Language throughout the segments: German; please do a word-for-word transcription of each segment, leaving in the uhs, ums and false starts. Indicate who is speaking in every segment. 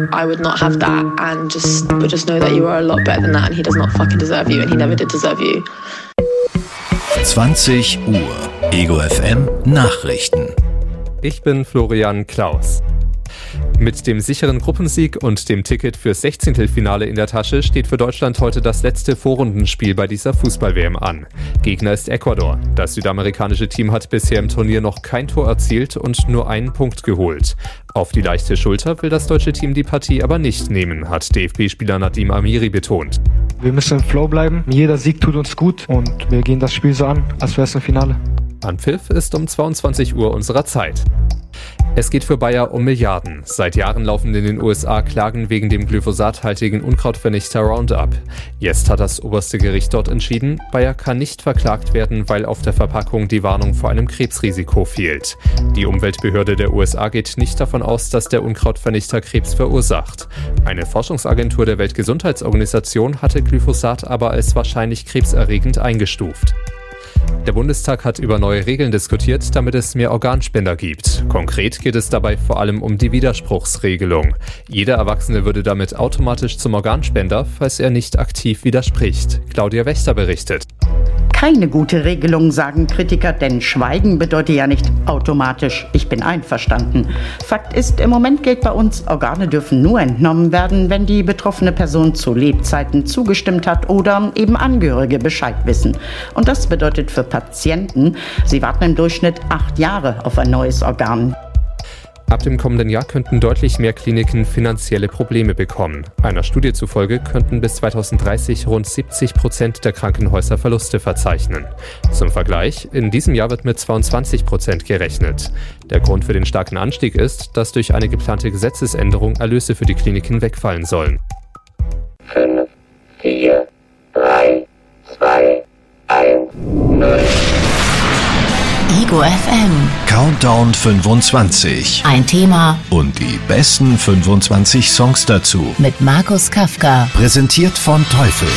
Speaker 1: I would not have that and just but just know that you are a lot better than that and he does not fucking deserve you and he never did deserve you.
Speaker 2: zwanzig Uhr, Ego F M Nachrichten.
Speaker 3: Ich bin Florian Klaus. Mit dem sicheren Gruppensieg und dem Ticket fürs Sechzehntelfinale in der Tasche steht für Deutschland heute das letzte Vorrundenspiel bei dieser Fußball-W M an. Gegner ist Ecuador. Das südamerikanische Team hat bisher im Turnier noch kein Tor erzielt und nur einen Punkt geholt. Auf die leichte Schulter will das deutsche Team die Partie aber nicht nehmen, hat D F B-Spieler Nadim Amiri betont.
Speaker 4: Wir müssen im Flow bleiben. Jeder Sieg tut uns gut und wir gehen das Spiel so an, als wäre es ein Finale.
Speaker 3: Anpfiff ist um zweiundzwanzig Uhr unserer Zeit. Es geht für Bayer um Milliarden. Seit Jahren laufen in den U S A Klagen wegen dem glyphosathaltigen Unkrautvernichter Roundup. Jetzt hat das oberste Gericht dort entschieden, Bayer kann nicht verklagt werden, weil auf der Verpackung die Warnung vor einem Krebsrisiko fehlt. Die Umweltbehörde der U S A geht nicht davon aus, dass der Unkrautvernichter Krebs verursacht. Eine Forschungsagentur der Weltgesundheitsorganisation hatte Glyphosat aber als wahrscheinlich krebserregend eingestuft. Der Bundestag hat über neue Regeln diskutiert, damit es mehr Organspender gibt. Konkret geht es dabei vor allem um die Widerspruchsregelung. Jeder Erwachsene würde damit automatisch zum Organspender, falls er nicht aktiv widerspricht. Claudia Wächter berichtet.
Speaker 5: Keine gute Regelung, sagen Kritiker, denn Schweigen bedeutet ja nicht automatisch, ich bin einverstanden. Fakt ist, im Moment gilt bei uns, Organe dürfen nur entnommen werden, wenn die betroffene Person zu Lebzeiten zugestimmt hat oder eben Angehörige Bescheid wissen. Und das bedeutet für Patienten, sie warten im Durchschnitt acht Jahre auf ein neues Organ.
Speaker 3: Ab dem kommenden Jahr könnten deutlich mehr Kliniken finanzielle Probleme bekommen. Einer Studie zufolge könnten bis zweitausenddreißig rund siebzig Prozent der Krankenhäuser Verluste verzeichnen. Zum Vergleich, in diesem Jahr wird mit zweiundzwanzig Prozent gerechnet. Der Grund für den starken Anstieg ist, dass durch eine geplante Gesetzesänderung Erlöse für die Kliniken wegfallen sollen.
Speaker 6: fünf, vier, drei, zwei, eins, null.
Speaker 7: Ego F M.
Speaker 2: Countdown fünfundzwanzig.
Speaker 7: Ein Thema
Speaker 2: Und die besten fünfundzwanzig Songs dazu.
Speaker 7: mit Markus Kafka.
Speaker 2: Präsentiert von Teufel.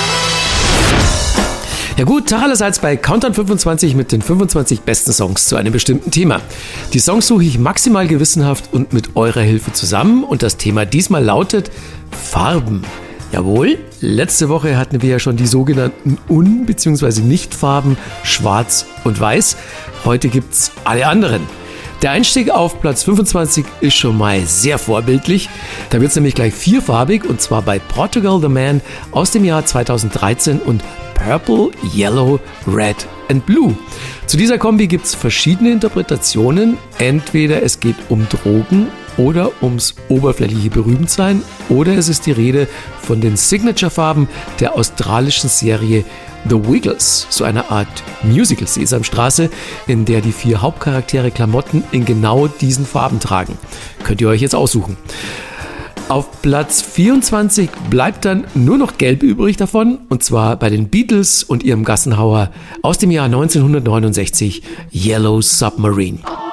Speaker 8: Ja gut, Tag allerseits bei Countdown fünfundzwanzig mit den fünfundzwanzig besten Songs zu einem bestimmten Thema. Die Songs suche ich maximal gewissenhaft und mit eurer Hilfe zusammen und das Thema diesmal lautet Farben. Jawohl, letzte Woche hatten wir ja schon die sogenannten Un- bzw. Nicht-Farben Schwarz und Weiß. Heute gibt's alle anderen. Der Einstieg auf Platz fünfundzwanzig ist schon mal sehr vorbildlich. Da wird's nämlich gleich vierfarbig und zwar bei Portugal the Man aus dem Jahr zweitausenddreizehn und Purple, Yellow, Red and Blue. Zu dieser Kombi gibt's verschiedene Interpretationen. Entweder es geht um Drogen oder ums oberflächliche Berühmtsein oder es ist die Rede von den Signature-Farben der australischen Serie The Wiggles, so eine Art Musical Sesamstraße, in der die vier Hauptcharaktere Klamotten in genau diesen Farben tragen. Könnt ihr euch jetzt aussuchen. Auf Platz vierundzwanzig bleibt dann nur noch Gelb übrig davon, und zwar bei den Beatles und ihrem Gassenhauer aus dem Jahr neunzehnhundertneunundsechzig, Yellow Submarine.